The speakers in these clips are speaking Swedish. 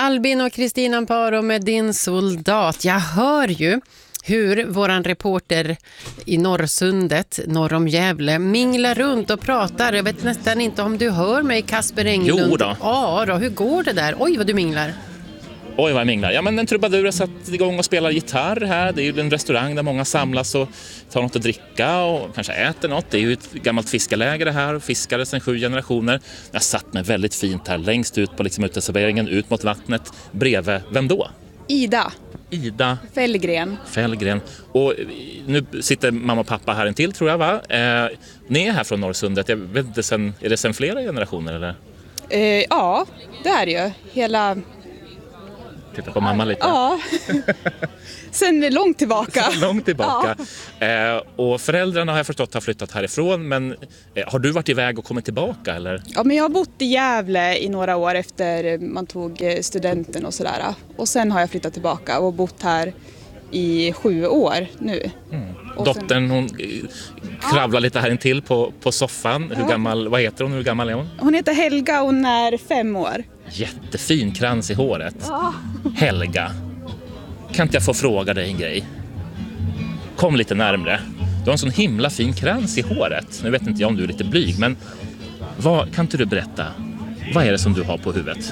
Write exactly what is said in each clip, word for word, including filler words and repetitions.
Albin och Kristina Amparo med Din soldat. Jag hör ju hur våran reporter i Norrsundet, norr om Gävle, minglar runt och pratar. Jag vet nästan inte om du hör mig, Kasper Englund. Jo då. Ja då, hur går det där? Oj vad du minglar. Oj vad jag minglar. Ja, men en trubadur har satt igång och spelar gitarr här. Det är ju en restaurang där många samlas och tar något att dricka och kanske äter något. Det är ju ett gammalt fiskarläger det här. Fiskare sedan sju generationer. Jag satt mig väldigt fint här längst ut på liksom uteserveringen ut mot vattnet. Bredvid, vem då? Ida. Ida Fällgren. Fällgren. Och nu sitter mamma och pappa här intill tror jag va? Eh, ni är här från Norrsundet. Jag vet inte, sen, är det sen flera generationer eller? Eh, ja, det är ju. Hela... Titta på mamma lite. Ja, sen långt tillbaka. Sen långt tillbaka. Ja. Eh, och föräldrarna har jag förstått har flyttat härifrån. Men eh, har du varit iväg och kommit tillbaka eller? Ja, men jag har bott i Gävle i några år efter man tog studenten och sådär. Och sen har jag flyttat tillbaka och bott här i sju år nu. Mm. Dottern hon kravlar lite här intill på, på soffan. Hur gammal, vad heter hon? Hur gammal är hon? Hon heter Helga och hon är fem år. Jättefin krans i håret. Ja. Helga, kan inte jag få fråga dig en grej? Kom lite närmre. Du har en sån himla fin krans i håret. Nu vet inte jag om du är lite blyg, men vad, kan inte du berätta? Vad är det som du har på huvudet?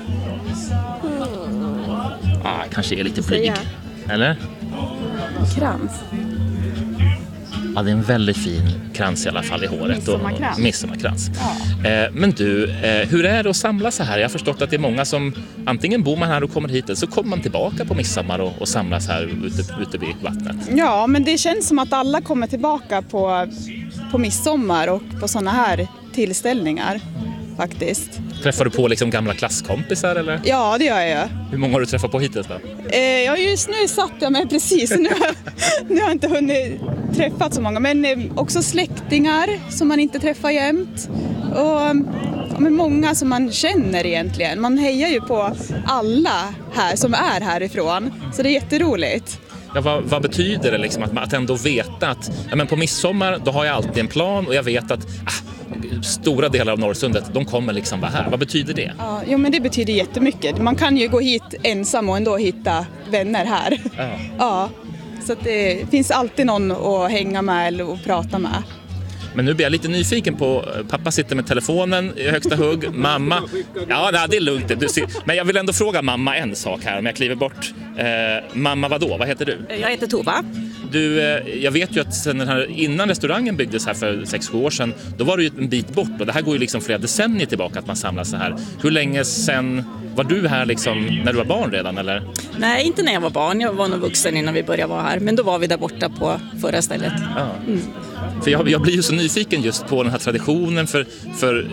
Ah, kanske är lite blyg. Eller? Krans. Ja, det är en väldigt fin krans i alla fall i håret. Midsommarkrans. Och midsommarkrans. Ja. Eh, men du, eh, hur är det att samlas så här? Jag har förstått att det är många som antingen bor man här och kommer hit eller så kommer man tillbaka på midsommar och, och samlas här ute, ute vid vattnet. Ja, men det känns som att alla kommer tillbaka på, på midsommar och på såna här tillställningar faktiskt. Träffar du på liksom gamla klasskompisar eller? Ja, det gör jag. Hur många har du träffat på hittills då? Eh, ja, just nu satt jag med precis. Nu har, nu har jag inte hunnit träffat så många. Men eh, också släktingar som man inte träffar jämt. Och ja, men många som man känner egentligen. Man hejar ju på alla här som är härifrån. Så det är jätteroligt. Ja, vad, vad betyder det liksom att, att ändå veta att ja, men på midsommar då har jag alltid en plan och jag vet att ah, stora delar av Norrsundet, de kommer liksom vara här. Vad betyder det? Ja, jo, men det betyder jättemycket. Man kan ju gå hit ensam och ändå hitta vänner här. Ja. Ja, så att det finns alltid någon att hänga med eller att prata med. Men nu blir jag lite nyfiken på, pappa sitter med telefonen i högsta hugg, mamma, ja nej, det är lugnt, du ser. Men jag vill ändå fråga mamma en sak här om jag kliver bort. Eh, mamma vadå, vad heter du? Jag heter Tova. Du, eh, jag vet ju att sen den här, innan restaurangen byggdes här för sex sju år sedan, då var det ju en bit bort och det här går ju liksom flera decennier tillbaka att man samlas så här. Hur länge sen var du här liksom när du var barn redan eller? Nej, inte när jag var barn, jag var nog vuxen innan vi började vara här, men då var vi där borta på förra stället. Ja. Mm. För jag, jag blir ju så nyfiken just på den här traditionen för, för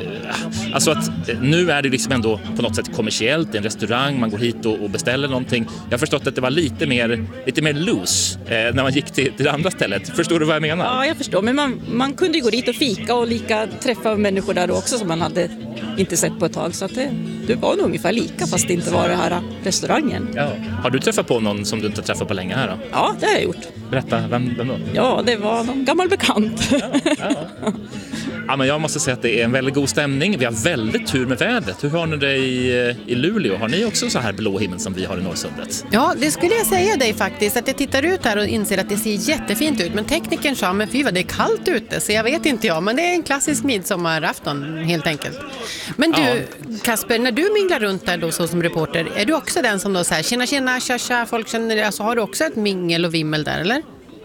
alltså att nu är det liksom ändå på något sätt kommersiellt, en restaurang, man går hit och, och beställer någonting. Jag har förstått att det var lite mer, lite mer loose eh, när man gick till, till det andra stället. Förstår du vad jag menar? Ja, jag förstår, men man, man kunde ju gå dit och fika och lika träffa människor där också som man hade inte sett på ett tag. Så att det, det var nog ungefär lika fast det inte var det här restaurangen. Ja. Har du träffat på någon som du inte träffat på länge här då? Ja, det har jag gjort. Berätta, vem, vem då? Ja, det var någon gammal bekant. Ja, ja. Ja, men jag måste säga att det är en väldigt god stämning. Vi har väldigt tur med vädret. Hur har ni det i, i Luleå? Har ni också så här blå himmel som vi har i Norrsundet? Ja, det skulle jag säga dig faktiskt. Att jag tittar ut här och inser att det ser jättefint ut. Men teknikern sa, men fy vad det är kallt ute. Så jag vet inte jag. Men det är en klassisk midsommarafton helt enkelt. Men du, ja. Kasper, när du minglar runt där då så som reporter, är du också den som då säger tjena, tjena, tja, tja, folk känner det. Alltså har du också ett mingel och vimmel där, eller?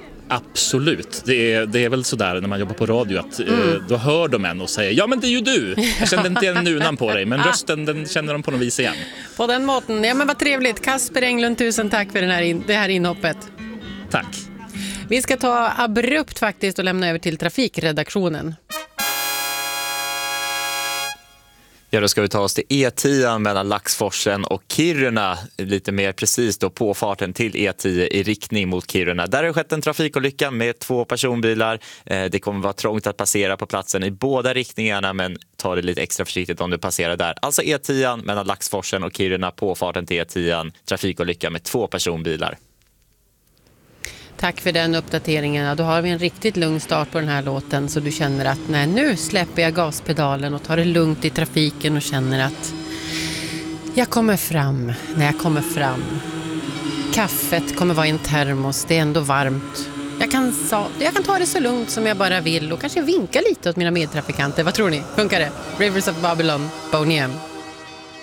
Absolut. Det är, det är väl sådär när man jobbar på radio att mm. eh, då hör de en och säger ja men det är ju du. Jag kände inte en nunan på dig men rösten den känner de på något vis igen. På den måten. Ja men vad trevligt. Kasper Englund, tusen tack för den här in, det här inhoppet. Tack. Vi ska ta abrupt faktiskt och lämna över till trafikredaktionen. Ja, då ska vi ta oss till E tio mellan Laxforsen och Kiruna. Lite mer precis då påfarten till E tio i riktning mot Kiruna. Där har det skett en trafikolycka med två personbilar. Det kommer vara trångt att passera på platsen i båda riktningarna, men ta det lite extra försiktigt om du passerar där. Alltså E tio mellan Laxforsen och Kiruna, påfarten till E tio. Trafikolycka med två personbilar. Tack för den uppdateringen. Då har vi en riktigt lugn start på den här låten så du känner att nej, nu släpper jag gaspedalen och tar det lugnt i trafiken och känner att Jag kommer fram när jag kommer fram. Kaffet kommer vara i en termos, det är ändå varmt. Jag kan, sa, jag kan ta det så lugnt som jag bara vill och kanske vinka lite åt mina medtrafikanter. Vad tror ni? Funkar det? Rivers of Babylon, Boney M.